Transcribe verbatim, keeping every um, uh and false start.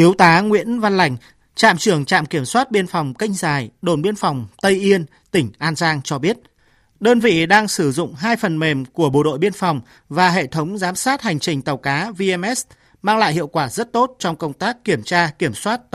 Thiếu tá Nguyễn Văn Lành, trạm trưởng trạm kiểm soát biên phòng Kênh Dài, đồn biên phòng Tây Yên, tỉnh An Giang cho biết, đơn vị đang sử dụng hai phần mềm của Bộ đội Biên phòng và hệ thống giám sát hành trình tàu cá vê em ét mang lại hiệu quả rất tốt trong công tác kiểm tra, kiểm soát